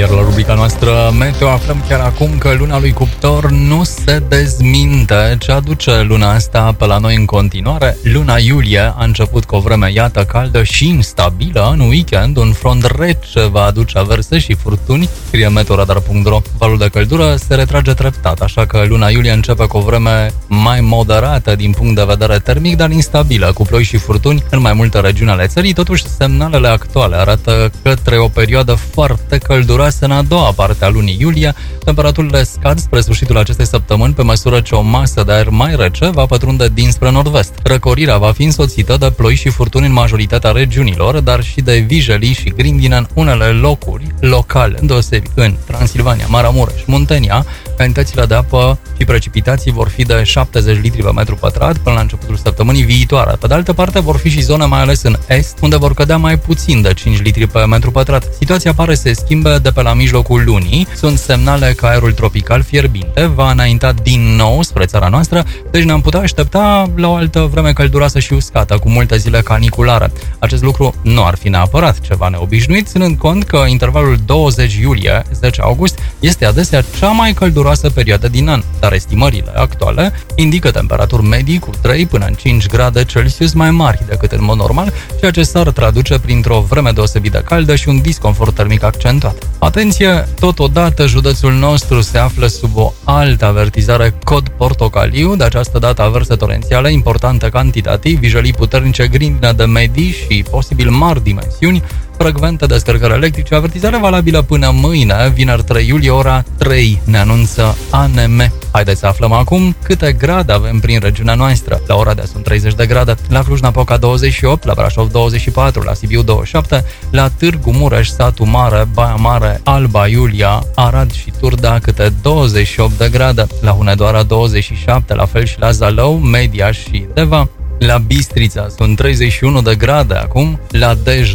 iar la rubrica noastră Meteo aflăm chiar acum că luna lui Cuptor nu se dezminte. Ce aduce luna asta pe la noi în continuare? Luna iulie a început cu o vreme, iată, caldă și instabilă. În weekend, un front rece va aduce averse și furtuni, scrie meteoradar.ro. Valul de căldură se retrage treptat, așa că luna iulie începe cu o vreme mai moderată din punct de vedere termic, dar instabilă, cu ploi și furtuni în mai multe regiuni ale țării. Totuși, semnalele actuale arată către o perioadă foarte călduroasă în a doua parte a lunii iulie. Temperaturile scad spre sfârșitul acestei săptămâni pe măsură ce o masă de aer mai rece va pătrunde dinspre nord-vest. Răcorirea va fi însoțită de ploi și furtuni în majoritatea regiunilor, dar și de vijelii și grindină în unele locuri locale, îndeosebi în Transilvania, Maramureș, Muntenia. Cantitățile de apă și precipitații vor fi de 70 litri pe metru pătrat până la începutul săptămânii viitoare. Pe de altă parte, vor fi și zone mai ales în est, unde vor cădea mai puțin de 5 litri pe metru pătrat. Situația pare să se schimbe de pe la mijlocul lunii. Sunt semnale că aerul tropical fierbinte va înainta din nou spre țara noastră, deci ne-am putea aștepta la o altă vreme călduroasă și uscată, cu multe zile caniculare. Acest lucru nu ar fi neapărat ceva neobișnuit, ținând cont că intervalul 20 iulie-10 august este adesea cea mai călduroasă perioadă din an, dar estimările actuale indică temperaturi medii cu 3 până în 5 grade Celsius mai mari decât în mod normal, ceea ce s-ar traduce printr-o vreme deosebit de caldă și un disconfort termic accentuat. Atenție, totodată județul nostru se află sub o altă avertizare cod portocaliu, de această dată averse torențiale importante cantitativ, vijelii puternice, grindină de medii și posibil mari dimensiuni, frecvente descărcări electrice, avertizare valabilă până mâine, vineri 3 iulie, ora 3, ne anunță ANM. Haideți să aflăm acum câte grade avem prin regiunea noastră. La Oradea sunt 30 de grade, la Cluj-Napoca 28, la Brașov 24, la Sibiu 27, la Târgu Mureș, Satu Mare, Baia Mare, Alba Iulia, Arad și Turda câte 28 de grade, la Hunedoara 27, la fel și la Zalău, Media și Deva. La Bistrița sunt 31 de grade acum, la Dej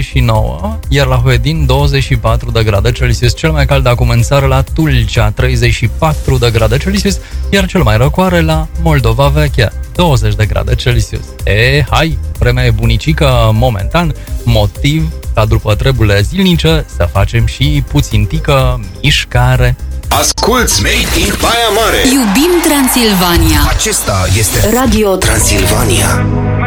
29, iar la Huedin 24 de grade Celsius. Cel mai cald acum în țară la Tulcea, 34 de grade Celsius, iar cel mai răcoare la Moldova Veche, 20 de grade Celsius. Hai, vremea e bunicică momentan, motiv ca după treburile zilnice să facem și puțintică mișcare. Asculți Made in Baia Mare. Iubim Transilvania. Acesta este Radio Transilvania.